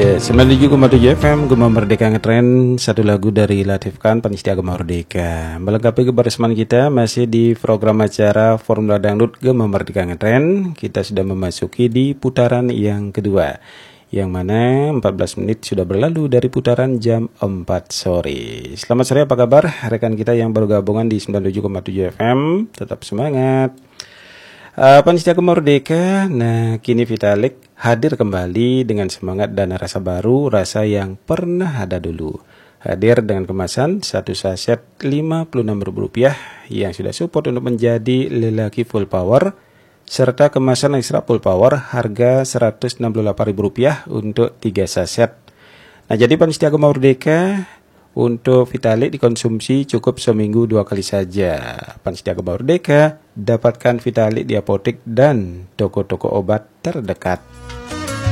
Ya, 97,7 FM Gema Merdeka Ngetren, satu lagu dari Latif Khan, Panitia Gema Merdeka. Melengkapi kebersamaan kita masih di program acara Formula Dangdut Gema Merdeka Ngetren. Kita sudah memasuki di putaran yang kedua, yang mana 14 menit sudah berlalu dari putaran jam 4 sore. Selamat sore, apa kabar rekan kita yang baru gabungan di 97,7 FM? Tetap semangat. Panitia Gema Merdeka, nah kini Vitalik hadir kembali dengan semangat dan rasa baru, rasa yang pernah ada dulu. Hadir dengan kemasan satu saset Rp56.000 yang sudah support untuk menjadi lelaki full power, serta kemasan ekstra full power harga Rp168.000 untuk 3 saset. Nah, jadi Panitia Gema Merdeka, untuk Vitalik dikonsumsi cukup seminggu 2 kali saja. Panitia Gema Merdeka, dapatkan Vitalik di apotek dan toko-toko obat terdekat.